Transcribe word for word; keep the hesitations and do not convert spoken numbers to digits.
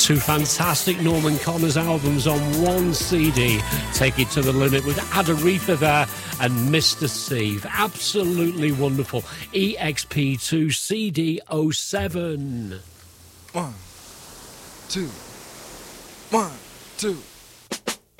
Two fantastic Norman Connors albums on one C D. Take It to the Limit with Adarifa there and Mister C. Absolutely wonderful. E X P two C D oh seven. One, two, one, two.